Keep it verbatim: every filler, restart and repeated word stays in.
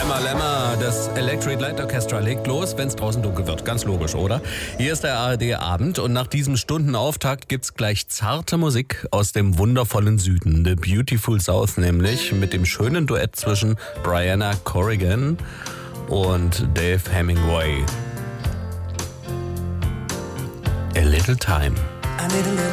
Lemma Lemma, das Electric Light Orchestra legt los, wenn es draußen dunkel wird. Ganz logisch, oder? Hier ist der A R D-Abend und nach diesem Stundenauftakt gibt's gleich zarte Musik aus dem wundervollen Süden. The Beautiful South nämlich, mit dem schönen Duett zwischen Brianna Corrigan und Dave Hemingway. A Little Time.